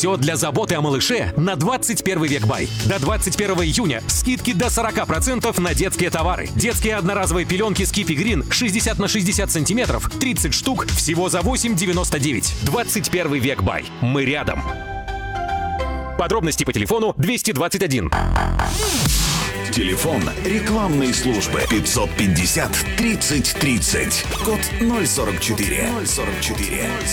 Все для заботы о малыше на 21 век бай. До 21 июня скидки до 40% на детские товары. Детские одноразовые пеленки Skippy Green 60 на 60 сантиметров, 30 штук, всего за 8,99. 21 век бай. Мы рядом. Подробности по телефону 221. Телефон рекламной службы 550 30 30. Код 044.